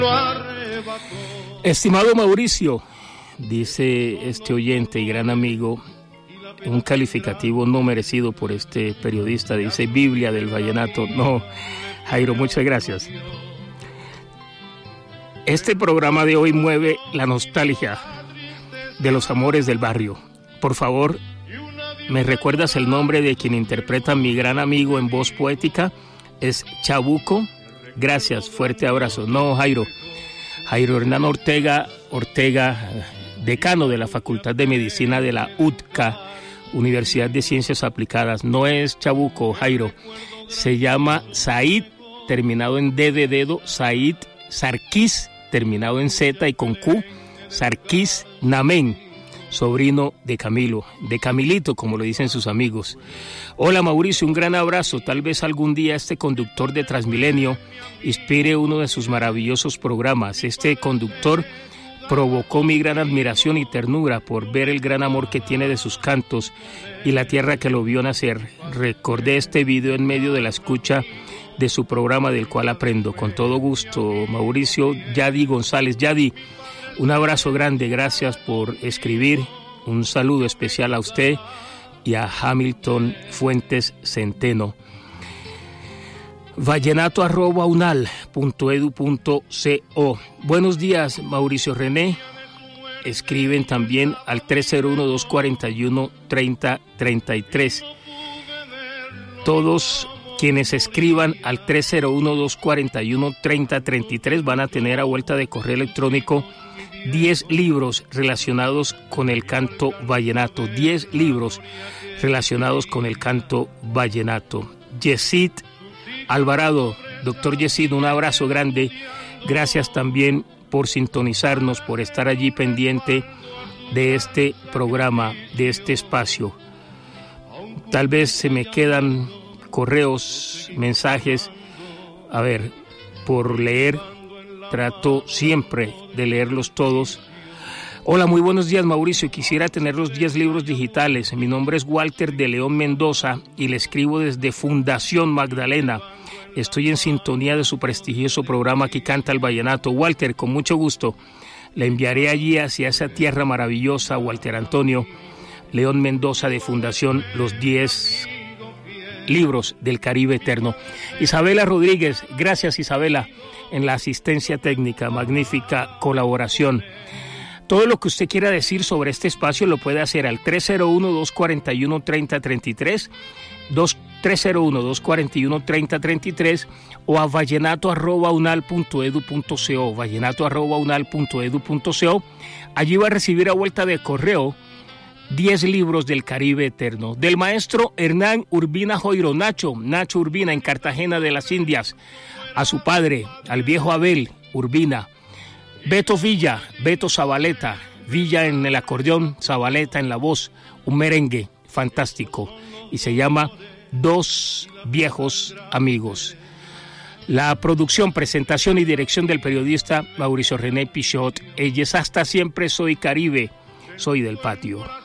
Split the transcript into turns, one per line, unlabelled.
Estimado Mauricio, dice este oyente y gran amigo, un calificativo no merecido por este periodista, dice Biblia del Vallenato. No, Jairo, muchas gracias. Este programa de hoy mueve la nostalgia de los amores del barrio. Por favor, ¿me recuerdas el nombre de quien interpreta a mi gran amigo en voz poética? Es Chabuco. Gracias, fuerte abrazo. No, Jairo Hernán Ortega, decano de la Facultad de Medicina de la UTCA, Universidad de Ciencias Aplicadas. No es Chabuco, Jairo. Se llama Said, terminado en D de dedo, Said Sarkis, terminado en Z y con Q, Sarkis Namen, sobrino de Camilo, de Camilito, como lo dicen sus amigos. Hola Mauricio, un gran abrazo. Tal vez algún día este conductor de Transmilenio inspire uno de sus maravillosos programas. Este conductor provocó mi gran admiración y ternura por ver el gran amor que tiene de sus cantos y la tierra que lo vio nacer. Recordé este video en medio de la escucha de su programa, del cual aprendo. Con todo gusto, Mauricio. Yadi González. Yadi, un abrazo grande, gracias por escribir. Un saludo especial a usted y a Hamilton Fuentes Centeno. vallenato@unal.edu.co. Buenos días, Mauricio René. Escriben también al 301-241-3033. Todos quienes escriban al 301-241-3033 van a tener a vuelta de correo electrónico 10 libros relacionados con el canto vallenato. 10 libros relacionados con el canto vallenato. Yesid Alvarado, doctor Yesid, un abrazo grande. Gracias también por sintonizarnos, por estar allí pendiente de este programa, de este espacio. Tal vez se me quedan correos, mensajes, a ver, por leer. Trato siempre de leerlos todos. Hola, muy buenos días, Mauricio. Quisiera tener los 10 libros digitales. Mi nombre es Walter de León Mendoza y le escribo desde Fundación Magdalena. Estoy en sintonía de su prestigioso programa que canta el vallenato. Walter, con mucho gusto, le enviaré allí hacia esa tierra maravillosa, Walter Antonio León Mendoza de Fundación, los 10 libros del Caribe Eterno. Isabela Rodríguez, gracias Isabela, en la asistencia técnica, magnífica colaboración. Todo lo que usted quiera decir sobre este espacio lo puede hacer al 301-241-3033, 301-241-3033 o a vallenato@unal.edu.co, vallenato@unal.edu.co. Allí va a recibir a vuelta de correo 10 libros del Caribe Eterno, del maestro Hernán Urbina Joiro, Nacho Urbina, en Cartagena de las Indias, a su padre, al viejo Abel Urbina, Beto Villa, Beto Zabaleta, Villa en el acordeón, Zabaleta en la voz, un merengue fantástico, y se llama Dos Viejos Amigos. La producción, presentación y dirección del periodista Mauricio René Pichot. Ella es Hasta Siempre Soy Caribe, soy del patio.